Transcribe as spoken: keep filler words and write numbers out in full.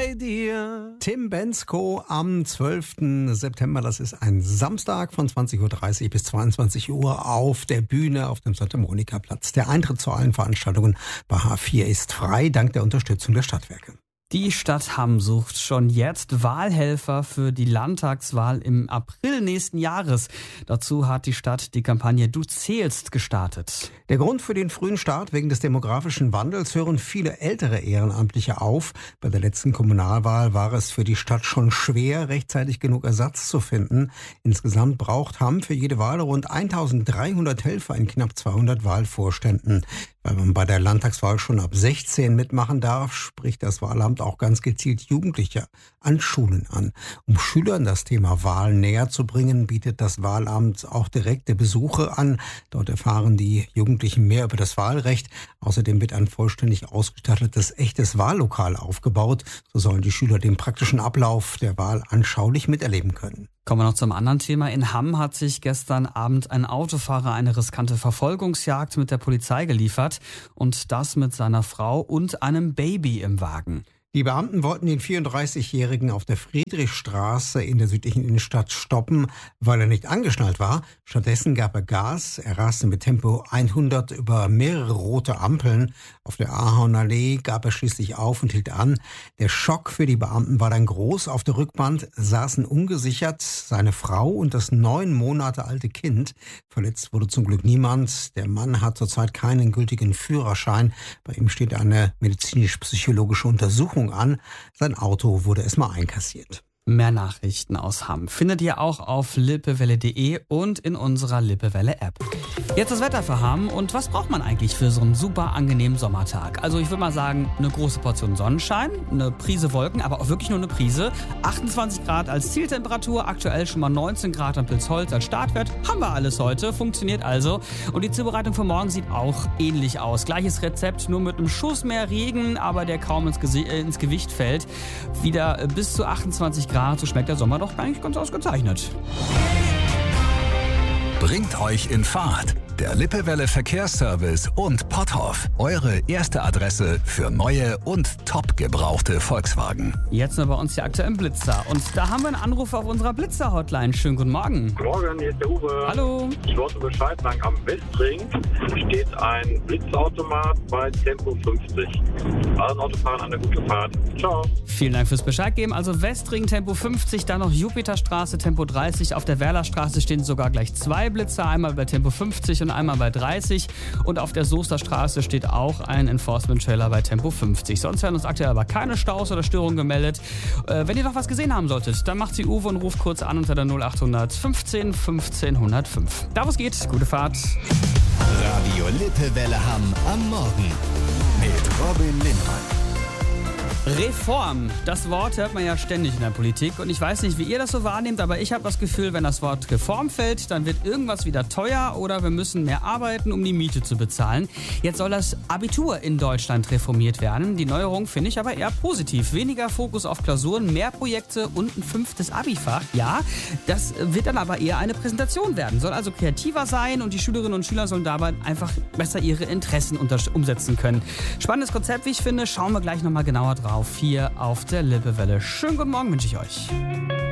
bei dir. Tim Bendzko am zwölften September, das ist ein Samstag von zwanzig Uhr dreißig bis zweiundzwanzig Uhr auf der Bühne auf dem Santa Monica Platz. Der Eintritt zu allen Veranstaltungen bei H vier ist frei, dank der Unterstützung der Stadtwerke. Die Stadt Hamm sucht schon jetzt Wahlhelfer für die Landtagswahl im April nächsten Jahres. Dazu hat die Stadt die Kampagne Du zählst gestartet. Der Grund für den frühen Start: wegen des demografischen Wandels hören viele ältere Ehrenamtliche auf. Bei der letzten Kommunalwahl war es für die Stadt schon schwer, rechtzeitig genug Ersatz zu finden. Insgesamt braucht Hamm für jede Wahl rund eintausenddreihundert Helfer in knapp zweihundert Wahlvorständen. Weil man bei der Landtagswahl schon ab sechzehn mitmachen darf, spricht das Wahlamt auch ganz gezielt Jugendliche an Schulen an. Um Schülern das Thema Wahl näher zu bringen, bietet das Wahlamt auch direkte Besuche an. Dort erfahren die Jugendlichen mehr über das Wahlrecht. Außerdem wird ein vollständig ausgestattetes, echtes Wahllokal aufgebaut. So sollen die Schüler den praktischen Ablauf der Wahl anschaulich miterleben können. Kommen wir noch zum anderen Thema. In Hamm hat sich gestern Abend ein Autofahrer eine riskante Verfolgungsjagd mit der Polizei geliefert. Und das mit seiner Frau und einem Baby im Wagen. Die Beamten wollten den vierunddreißigjährigen auf der Friedrichstraße in der südlichen Innenstadt stoppen, weil er nicht angeschnallt war. Stattdessen gab er Gas. Er raste mit Tempo hundert über mehrere rote Ampeln. Auf der Ahornallee gab er schließlich auf und hielt an. Der Schock für die Beamten war dann groß. Auf der Rückbank saßen ungesichert seine Frau und das neun Monate alte Kind. Verletzt wurde zum Glück niemand. Der Mann hat zurzeit keinen gültigen Führerschein. Bei ihm steht eine medizinisch-psychologische Untersuchung an. Sein Auto wurde erstmal einkassiert. Mehr Nachrichten aus Hamm findet ihr auch auf lippewelle punkt de und in unserer Lippewelle-App. Jetzt das Wetter für Hamm. Und was braucht man eigentlich für so einen super angenehmen Sommertag? Also ich würde mal sagen, eine große Portion Sonnenschein, eine Prise Wolken, aber auch wirklich nur eine Prise. achtundzwanzig Grad als Zieltemperatur, aktuell schon mal neunzehn Grad am Pilzholz als Startwert. Haben wir alles heute, funktioniert also. Und die Zubereitung für morgen sieht auch ähnlich aus. Gleiches Rezept, nur mit einem Schuss mehr Regen, aber der kaum ins, Gesi- äh, ins Gewicht fällt. Wieder bis zu achtundzwanzig Grad. So schmeckt der Sommer doch eigentlich ganz ausgezeichnet. Bringt euch in Fahrt. Der Lippewelle Verkehrsservice und Potthoff. Eure erste Adresse für neue und top gebrauchte Volkswagen. Jetzt nur bei uns der aktuellen Blitzer. Und da haben wir einen Anruf auf unserer Blitzer-Hotline. Schönen guten Morgen. Guten Morgen, hier ist der Uwe. Hallo. Ich wollte Bescheid sagen, am Westring steht ein Blitzautomat bei Tempo fünfzig. Allen Autofahrern eine gute Fahrt. Ciao. Vielen Dank fürs Bescheid geben. Also Westring Tempo fünfzig, dann noch Jupiterstraße Tempo dreißig. Auf der Werlerstraße stehen sogar gleich zwei Blitzer. Einmal bei Tempo fünfzig und einmal bei dreißig. Und auf der Soesterstraße steht auch ein Enforcement-Trailer bei Tempo fünfzig. Sonst werden uns aktuell aber keine Staus oder Störungen gemeldet. Äh, wenn ihr noch was gesehen haben solltet, dann macht sie Uwe und ruft kurz an unter der null achthundert fünfzehn fünfzehn hundertfünf. Da wo es geht, gute Fahrt. Radio Lippewelle Hamm am Morgen mit Robin Lindmann. Reform, das Wort hört man ja ständig in der Politik und ich weiß nicht, wie ihr das so wahrnehmt, aber ich habe das Gefühl, wenn das Wort Reform fällt, dann wird irgendwas wieder teuer oder wir müssen mehr arbeiten, um die Miete zu bezahlen. Jetzt soll das Abitur in Deutschland reformiert werden. Die Neuerung finde ich aber eher positiv. Weniger Fokus auf Klausuren, mehr Projekte und ein fünftes Abifach. Ja, das wird dann aber eher eine Präsentation werden. Soll also kreativer sein und die Schülerinnen und Schüler sollen dabei einfach besser ihre Interessen unter- umsetzen können. Spannendes Konzept, wie ich finde. Schauen wir gleich nochmal genauer drauf hier auf der Lippewelle. Schönen guten Morgen wünsche ich euch.